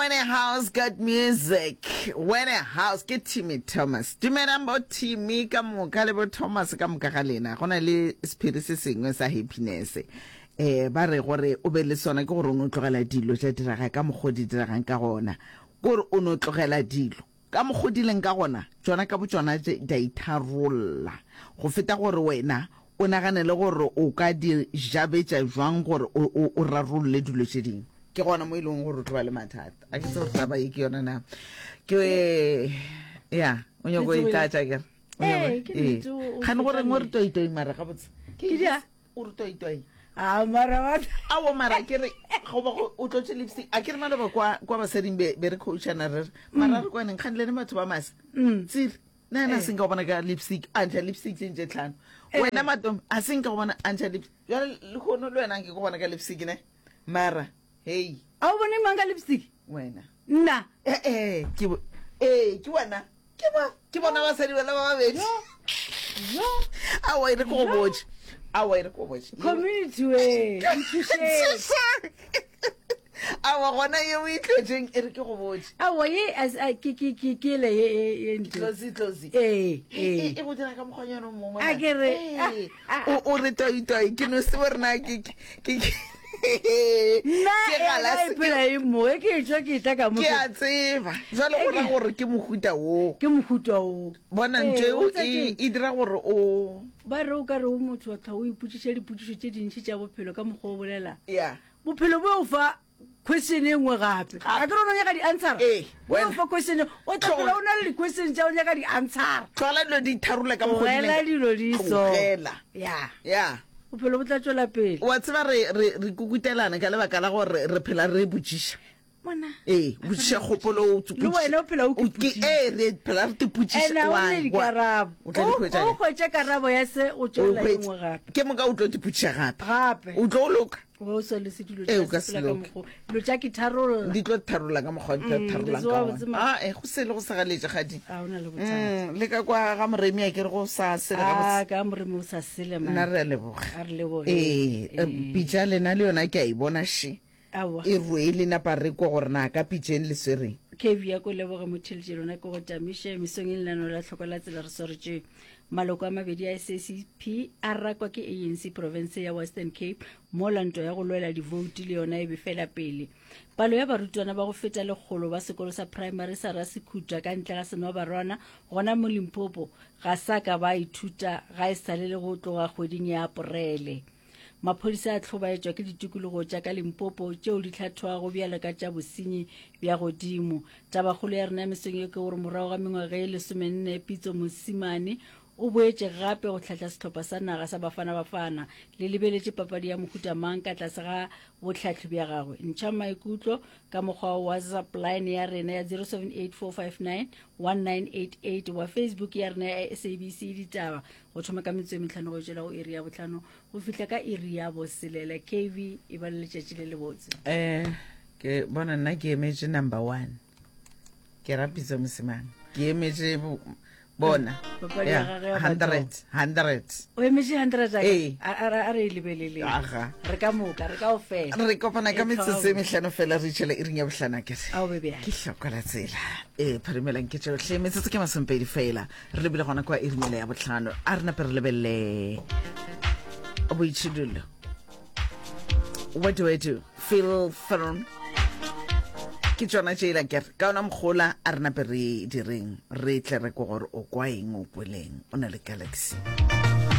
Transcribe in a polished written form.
When a house got music, when a house get Timmy Thomas. Dumelang bo Timmy ka moka le bo Thomas ka moka ga lena. Gona le spirit se sengwe sa happiness. Ba re gore o be le sona ke gore o no tlogela dilo tse diraga ka mogodi diragang ka gona. Gore o no tlogela dilo ka mogodileng ka gona. Tsona ka botsona da itharolla. Go feta gore wena o naganele gore o ka di jabetsa jwang gore o rarolle dilo tse ding. Ke gona mo ileng gore tloba le mathata a ke tse go taba ke yona na ke ya o nyoko itlatsa ke ga ne gore ngore toitoi mara ga botse ke dia o re toitoi mara what awo mara ke re go ba o tlotse lipstick a ke re mala ba kwa ba seding be re coachana re mara re kwaneng kganle le batho ba mas tsile nana singa bona ka lipstick anja lipstick nje tlhano wena madom a singa bona anja lipstick ya le khono le wena ke go bona ka lipstick ne mara hey awu bone manga lipstick wena nna ke wena ke bona ba sedi bela ba babedi yo awa ire go boje community we awa gona ye o itlhotseng ere ke go boje awa ye as ke le ye close e go dira ka mogonyano mongwe a ke re o re toi ke no se borna ke nna e pela e mo e ke tswa ke tla ka mo ke a tseba jwale go gore ke mohuta o bona ntse o e dira gore o ba re o ka re o motho wa tla o iputsitse diputso tse dintsi tsa bophelo ka mogo o bolela ya bophelo bo o fa question e nngwe gape a ke rona nyaka di answer o fa question o tla pela o na le question tsa o nyaka di answer tlola dilo di tharola ka mogo ela dilo di so ya bophelo bo tla tswela pele wa tseba re kukutelana ka lebaka la gore re phela re botsisha bona botsisha kgopolo o le wena o phela o ke re phela re tputsisha wa o khwetsa karabo ya se o tswela engwe gape ke moka o tlo tputsisha gape o tlo loka o so le se dilo tsa se ka mogo lo tsa ke tharolla di tlo tharolla ka mogo tharolla ka go se le go sagaletsa gadi a ona le botsana le ka kwa ga moremi a ke re go sa se le ka moremi o sa sele nna re leboga pitsa lena le yona ke a ibona she e ruele napa re kwa gore na ka pitseng le swereng kevi ya ko leboga motheletše lona ke go tamishe mesong e lelano la tlhokola tsela re soretše maloko a mabedi a SSP a rakwa ke ANC province ya Western Cape mo lanto ya go lwela divouti le yona e befela pele palo ya barutwana ba go feta lekgolo ba sekolo sa primary sa Rasikhuta ka ntle ga seno ba rona gona mo Limpopo ga saka ba ithuta ga e sale le go tloga kgweding ya Aprele maphodisa a tlhobaetswa ke ditikologo tša ka Limpopo tšeo di tlhathwago bjale ka tša bosenyi bja godimo tabakgolo ya rena mesong ye ke gore morago ga mengwaga e 14 Pitso Mosimane o boetse gape go tlhatla setlhopha sa naga sa Bafana le lebeletše papadi ya mohuta mang ka tlase ga botlhatlhi bja gagwe ntšha maikutlo ka mokgwa wa WhatsApp line ya rena ya 0784591988 wa Facebook ya rena ya SABC ditaba go thoma ka metso e metlhano go tšela go iri ya botlhano go fihla ka iri ya boselela KV e ba le letšatši le lebotse ke bona nna ke emetse number 1 ke Pitso Mosimane ke emetse bona 100 o emetse 100 a re lebelele re ka moka re ka ofela re kopana ka metsotso e mehlano fela re tšhela iring ya bohlana ke a o bebe ke hlokola tsela pharimelang ke tšohle metsotso ke masompedi fela re lebile gona kwa iring ya bohlano a re nape re lebelle boitšhidullo what do I do feel firm ke tsona tšela kere ka ona mokgola a re nape re direng re tle re kwa gore o kwa eng o kweleng o na le galaxy